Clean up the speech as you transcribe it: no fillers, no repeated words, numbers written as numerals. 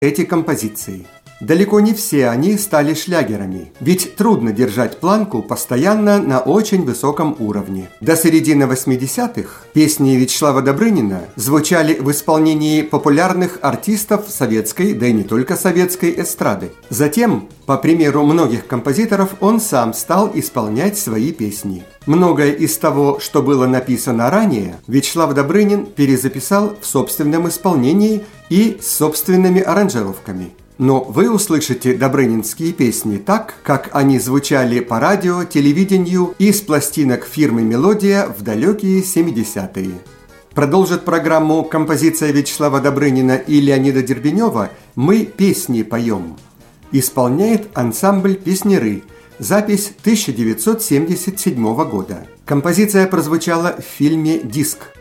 эти композиции. Далеко не все они стали шлягерами, ведь трудно держать планку постоянно на очень высоком уровне. До середины 80-х песни Вячеслава Добрынина звучали в исполнении популярных артистов советской, да и не только советской эстрады. Затем, по примеру многих композиторов, он сам стал исполнять свои песни. Многое из того, что было написано ранее, Вячеслав Добрынин перезаписал в собственном исполнении и с собственными аранжировками. Но вы услышите добрынинские песни так, как они звучали по радио, телевидению и с пластинок фирмы «Мелодия» в далекие 70-е. Продолжит программу композиция Вячеслава Добрынина и Леонида Дербенева «Мы песни поем». Исполняет ансамбль «Песняры». Запись 1977 года. Композиция прозвучала в фильме «Диск».